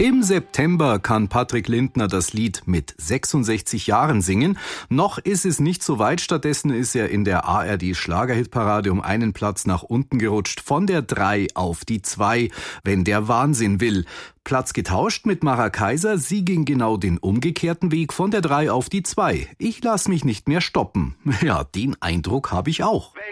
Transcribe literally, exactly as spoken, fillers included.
Im September kann Patrick Lindner das Lied mit sechsundsechzig Jahren singen. Noch ist es nicht so weit, stattdessen ist er in der A R D-Schlagerhitparade um einen Platz nach unten gerutscht, von der drei auf die zwei, wenn der Wahnsinn will. Platz getauscht mit Mara Kaiser, sie ging genau den umgekehrten Weg von der drei auf die zwei. Ich lass mich nicht mehr stoppen. Ja, den Eindruck habe ich auch.